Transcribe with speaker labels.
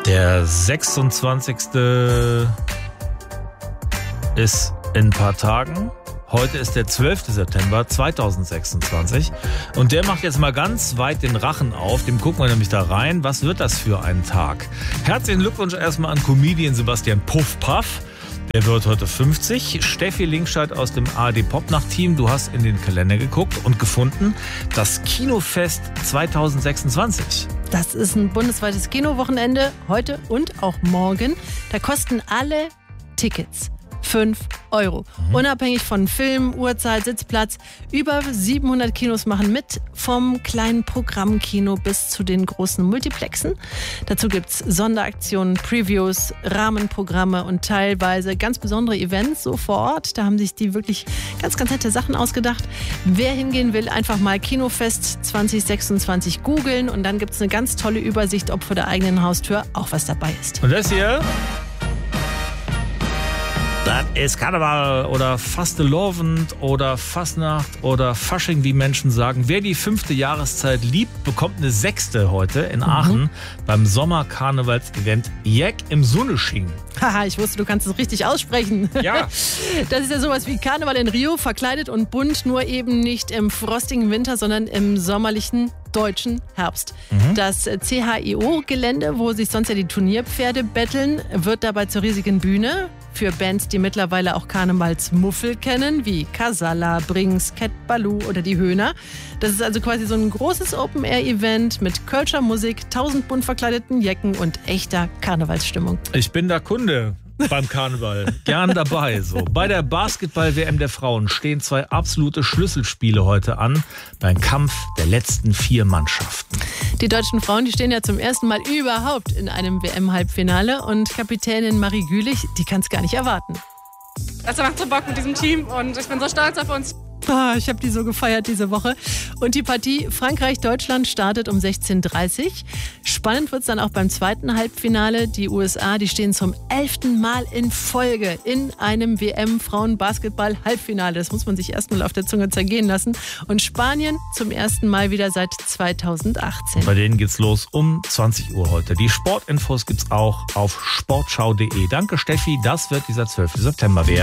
Speaker 1: Der 26. ist in ein paar Tagen. Heute ist der 12. September 2026 und der macht jetzt mal ganz weit den Rachen auf. Dem gucken wir nämlich da rein. Was wird das für ein Tag? Herzlichen Glückwunsch erstmal an Comedian Sebastian Puffpaff. Der wird heute 50. Steffi Linkscheid aus dem ARD Popnacht-Team. Du hast in den Kalender geguckt und gefunden, das Kinofest 2026.
Speaker 2: Das ist ein bundesweites Kinowochenende, heute und auch morgen. Da kosten alle Tickets 5 €. Unabhängig von Film, Uhrzeit, Sitzplatz. Über 700 Kinos machen mit, vom kleinen Programmkino bis zu den großen Multiplexen. Dazu gibt's Sonderaktionen, Previews, Rahmenprogramme und teilweise ganz besondere Events so vor Ort. Da haben sich die wirklich ganz, ganz nette Sachen ausgedacht. Wer hingehen will, einfach mal Kinofest 2026 googeln und dann gibt's eine ganz tolle Übersicht, ob vor der eigenen Haustür auch was dabei ist.
Speaker 1: Und das hier? Das ist Karneval oder Fastelovend oder Fastnacht oder Fasching, wie Menschen sagen. Wer die 5. Jahreszeit liebt, bekommt eine 6. heute in Aachen beim Sommerkarnevals-Event Jäck im Sunnesching.
Speaker 2: Haha, ich wusste, du kannst es richtig aussprechen.
Speaker 1: Ja.
Speaker 2: Das ist ja sowas wie Karneval in Rio, verkleidet und bunt, nur eben nicht im frostigen Winter, sondern im sommerlichen deutschen Herbst. Das CHIO-Gelände, wo sich sonst ja die Turnierpferde betteln, wird dabei zur riesigen Bühne. Für Bands, die mittlerweile auch Karnevalsmuffel kennen, wie Casalla, Brings, Cat Baloo oder die Höhner. Das ist also quasi so ein großes Open-Air-Event mit Kölscher Musik, 1000 bunt verkleideten Jecken und echter Karnevalsstimmung.
Speaker 1: Ich bin der Kunde beim Karneval. Gern dabei. So. Bei der Basketball-WM der Frauen stehen 2 absolute Schlüsselspiele heute an. Beim Kampf der letzten 4 Mannschaften.
Speaker 2: Die deutschen Frauen, die stehen ja zum ersten Mal überhaupt in einem WM-Halbfinale. Und Kapitänin Marie Gülich, die kann es gar nicht erwarten.
Speaker 3: Es macht so Bock mit diesem Team und ich bin so stolz auf uns.
Speaker 2: Ich habe die so gefeiert diese Woche. Und die Partie Frankreich-Deutschland startet um 16:30 Uhr. Spannend wird es dann auch beim zweiten Halbfinale. Die USA, die stehen zum 11. Mal in Folge in einem WM-Frauen-Basketball-Halbfinale. Das muss man sich erstmal auf der Zunge zergehen lassen. Und Spanien zum ersten Mal wieder seit 2018.
Speaker 1: Bei denen geht's los um 20 Uhr heute. Die Sportinfos gibt's auch auf sportschau.de. Danke Steffi, das wird dieser 12. September werden.